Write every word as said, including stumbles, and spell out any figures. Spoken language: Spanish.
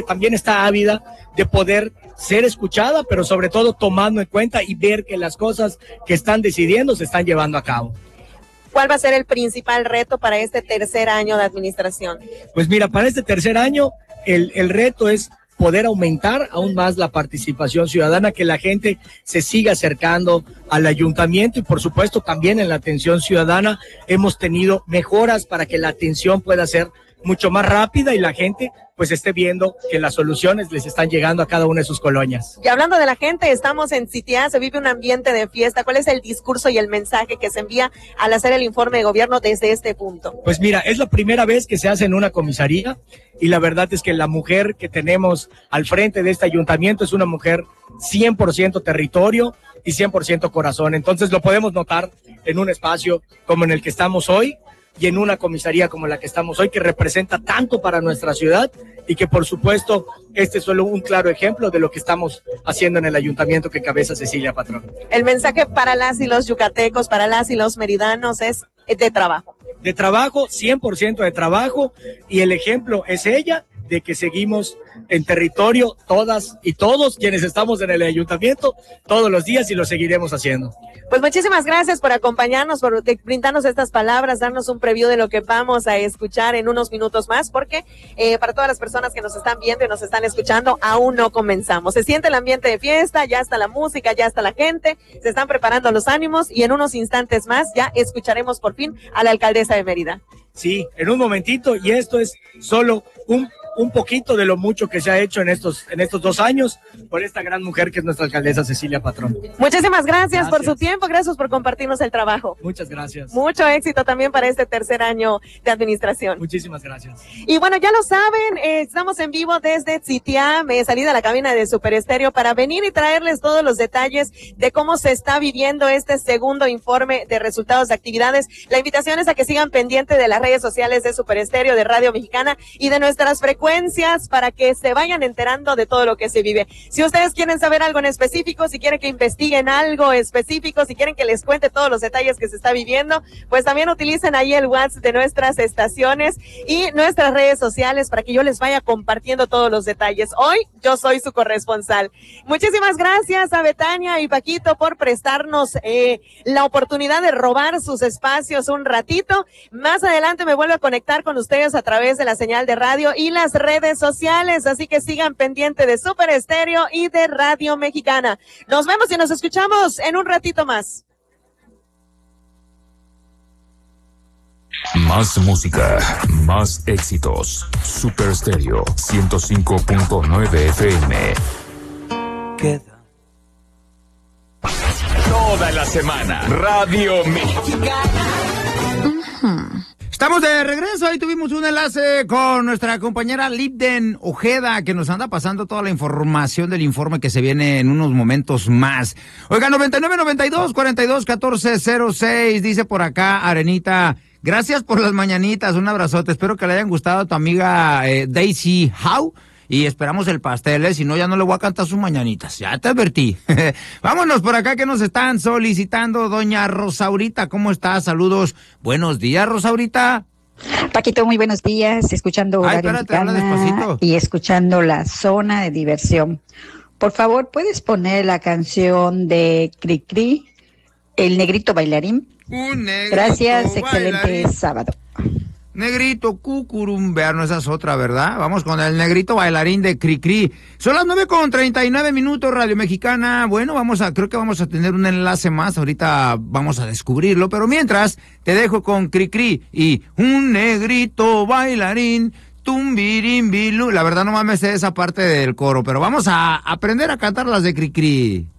también está ávida de poder ser escuchada, pero sobre todo tomando en cuenta y ver que las cosas que están decidiendo se están llevando a cabo. ¿Cuál va a ser el principal reto para este tercer año de administración? Pues mira, para este tercer año el, el reto es poder aumentar aún más la participación ciudadana, que la gente se siga acercando al ayuntamiento y por supuesto también en la atención ciudadana hemos tenido mejoras para que la atención pueda ser mucho más rápida y la gente pues esté viendo que las soluciones les están llegando a cada una de sus colonias. Y hablando de la gente, estamos en Citiá, se vive un ambiente de fiesta. ¿Cuál es el discurso y el mensaje que se envía al hacer el informe de gobierno desde este punto? Pues mira, es la primera vez que se hace en una comisaría y la verdad es que la mujer que tenemos al frente de este ayuntamiento es una mujer cien por ciento territorio y cien por ciento corazón. Entonces lo podemos notar en un espacio como en el que estamos hoy, y en una comisaría como la que estamos hoy, que representa tanto para nuestra ciudad y que por supuesto este es solo un claro ejemplo de lo que estamos haciendo en el ayuntamiento que cabeza Cecilia Patrón. El mensaje para las y los yucatecos, para las y los meridanos es de trabajo. De trabajo, cien por ciento de trabajo, y el ejemplo es ella de que seguimos en territorio todas y todos quienes estamos en el ayuntamiento todos los días y lo seguiremos haciendo. Pues muchísimas gracias por acompañarnos, por brindarnos estas palabras, darnos un preview de lo que vamos a escuchar en unos minutos más, porque eh, para todas las personas que nos están viendo y nos están escuchando, aún no comenzamos. Se siente el ambiente de fiesta, ya está la música, ya está la gente, se están preparando los ánimos y en unos instantes más ya escucharemos por fin a la alcaldesa de Mérida. Sí, en un momentito, y esto es solo un un poquito de lo mucho que se ha hecho en estos en estos dos años por esta gran mujer que es nuestra alcaldesa Cecilia Patrón. Muchísimas gracias, gracias por su tiempo, gracias por compartirnos el trabajo. Muchas gracias. Mucho éxito también para este tercer año de administración. Muchísimas gracias. Y bueno, ya lo saben, eh, estamos en vivo desde Citiá, me salí de la cabina de Super Estéreo para venir y traerles todos los detalles de cómo se está viviendo este segundo informe de resultados de actividades. La invitación es a que sigan pendiente de las redes sociales de Super Estéreo, de Radio Mexicana y de nuestras frecuencias para que se vayan enterando de todo lo que se vive. Si ustedes quieren saber algo en específico, si quieren que investiguen algo específico, si quieren que les cuente todos los detalles que se está viviendo, pues también utilicen ahí el WhatsApp de nuestras estaciones y nuestras redes sociales para que yo les vaya compartiendo todos los detalles. Hoy yo soy su corresponsal. Muchísimas gracias a Betania y Paquito por prestarnos eh, la oportunidad de robar sus espacios un ratito. Más adelante me vuelvo a conectar con ustedes a través de la señal de radio y las redes sociales, así que sigan pendiente de Super Estéreo y de Radio Mexicana. Nos vemos y nos escuchamos en un ratito más. Más música, más éxitos. Super Estéreo ciento cinco punto nueve F M. Queda toda la semana Radio Mexicana. Uh-huh. Estamos de regreso, ahí tuvimos un enlace con nuestra compañera Libden Ojeda, que nos anda pasando toda la información del informe que se viene en unos momentos más. Oiga, noventa y nueve, noventa y dos, cuarenta y dos, catorce, cero seis, dice por acá Arenita, gracias por las mañanitas, un abrazote, espero que le hayan gustado a tu amiga eh, Daisy Howe. Y esperamos el pastel, ¿eh? Si no, ya no le voy a cantar sus mañanitas. Ya te advertí. Vámonos por acá que nos están solicitando. Doña Rosaurita, ¿cómo estás? Saludos. Buenos días, Rosaurita. Paquito, muy buenos días. Escuchando Ay, Radio espérate, habla despacito. Y escuchando la zona de diversión. Por favor, ¿puedes poner la canción de Cri Cri, El Negrito Bailarín? Un negrito Gracias, excelente bailarín. sábado. Negrito cucurum, vean, no, esa es otra, ¿verdad? Vamos con el negrito bailarín de Cricri. Son las nueve con treinta y nueve minutos, Radio Mexicana. Bueno, vamos a, creo que vamos a tener un enlace más, ahorita vamos a descubrirlo, pero mientras, te dejo con Cricri y un negrito bailarín, tumbirimbilu. La verdad no mames sé esa parte del coro, pero vamos a aprender a cantar las de Cricri.